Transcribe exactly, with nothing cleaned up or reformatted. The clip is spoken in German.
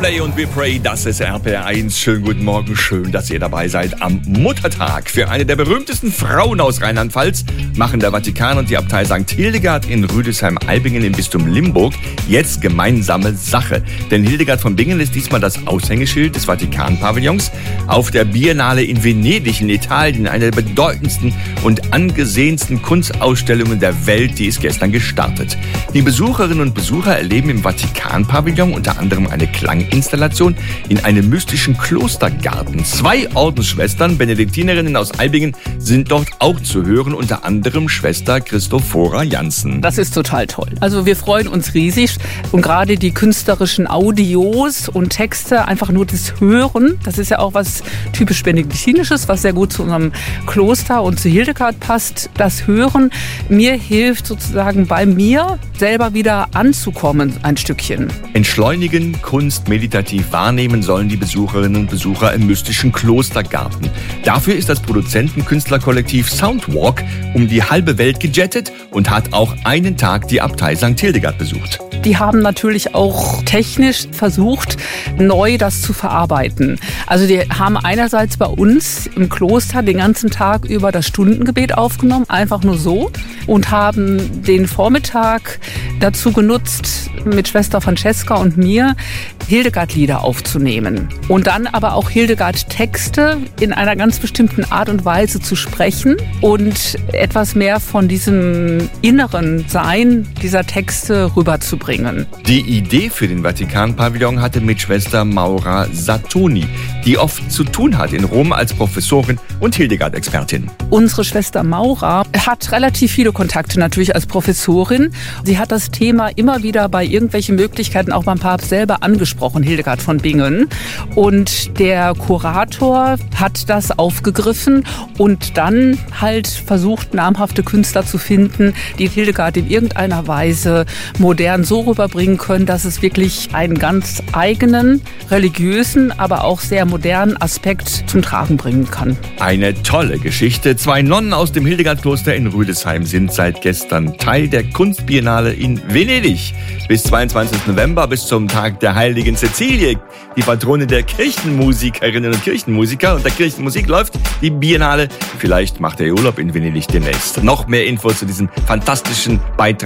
Coldplay und We Pray, das ist R P R eins. Schönen guten Morgen, schön, dass ihr dabei seid am Muttertag. Für eine der berühmtesten Frauen aus Rheinland-Pfalz machen der Vatikan und die Abtei Sankt Hildegard in Rüdesheim-Eibingen im Bistum Limburg jetzt gemeinsame Sache. Denn Hildegard von Bingen ist diesmal das Aushängeschild des Vatikan-Pavillons auf der Biennale in Venedig in Italien, eine der bedeutendsten und angesehensten Kunstausstellungen der Welt, die ist gestern gestartet. Die Besucherinnen und Besucher erleben im Vatikan-Pavillon unter anderem eine Klanginstallation in einem mystischen Klostergarten. Zwei Ordensschwestern, Benediktinerinnen aus Eibingen, sind dort auch zu hören, unter anderem Schwester Christophora Jansen. Das ist total toll. Also wir freuen uns riesig und gerade die künstlerischen Audios und Texte, einfach nur das Hören, das ist ja auch was typisch Benediktinisches, was sehr gut zu unserem Kloster und zu Hildegard passt. Das Hören mir hilft sozusagen bei mir selber wieder anzukommen, ein Stückchen. Entschleunigen, Kunst meditativ wahrnehmen sollen die Besucherinnen und Besucher im mystischen Klostergarten. Dafür ist das Produzentenkünstlerkollektiv Soundwalk um die halbe Welt gejettet und hat auch einen Tag die Abtei Sankt Hildegard besucht. Die haben natürlich auch technisch versucht, neu das zu verarbeiten. Also die haben einerseits bei uns im Kloster den ganzen Tag über das Stundengebet aufgenommen, einfach nur so, und haben den Vormittag dazu genutzt, mit Schwester Francesca und mir Hildegard-Lieder aufzunehmen. Und dann aber auch Hildegard-Texte in einer ganz bestimmten Art und Weise zu sprechen und etwas mehr von diesem inneren Sein dieser Texte rüberzubringen. Die Idee für den Vatikan-Pavillon hatte mit Schwester Maura Sattoni, die oft zu tun hat in Rom als Professorin und Hildegard-Expertin. Unsere Schwester Maura hat relativ viele Kontakte natürlich als Professorin. Sie hat das Thema immer wieder bei irgendwelchen Möglichkeiten auch beim Papst selber angesprochen, Hildegard von Bingen. Und der Kurator hat das aufgegriffen und dann halt versucht, namhafte Künstler zu finden, die Hildegard in irgendeiner Weise modern so rüberbringen können, dass es wirklich einen ganz eigenen, religiösen, aber auch sehr modernen Aspekt zum Tragen bringen kann. Eine tolle Geschichte. Zwei Nonnen aus dem Hildegard-Kloster in Rüdesheim sind seit gestern Teil der Kunstbiennale in Venedig. Bis zweiundzwanzigsten November, bis zum Tag der heiligen Cäcilie, die Patrone der Kirchenmusikerinnen und Kirchenmusiker und der Kirchenmusik, läuft die Biennale. Vielleicht macht ihr Urlaub in Venedig demnächst. Noch mehr Infos zu diesem fantastischen Beitrag